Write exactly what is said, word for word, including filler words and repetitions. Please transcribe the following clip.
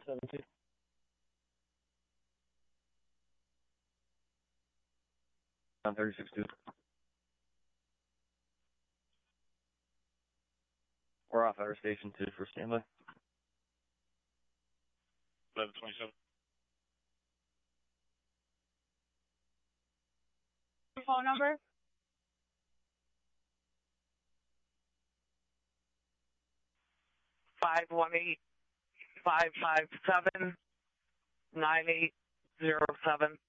seven two. On thirty-six two. We're off our station two for standby. eleven twenty-seven. Phone number? Five one eight five five seven nine eight zero seven.